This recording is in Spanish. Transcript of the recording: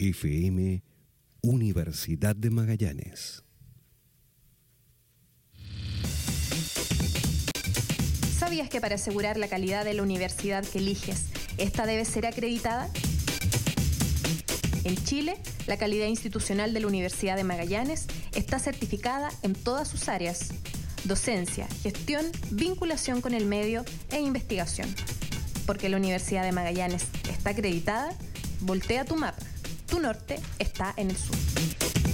FM Universidad de Magallanes. ¿Sabías que para asegurar la calidad de la universidad que eliges, esta debe ser acreditada? En Chile, la calidad institucional de la Universidad de Magallanes está certificada en todas sus áreas: docencia, gestión, vinculación con el medio e investigación. Porque la Universidad de Magallanes está acreditada, voltea tu mapa. Tu norte está en el sur.